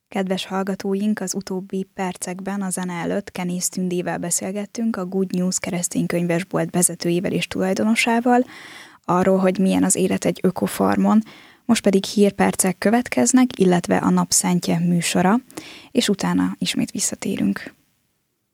Kedves hallgatóink, az utóbbi percekben a zene előtt Kenész Tündével beszélgettünk, a Good News keresztény könyvesbolt vezetőjével és tulajdonosával, arról, hogy milyen az élet egy ökofarmon, most pedig hírpercek következnek, illetve a Napszentje műsora, és utána ismét visszatérünk.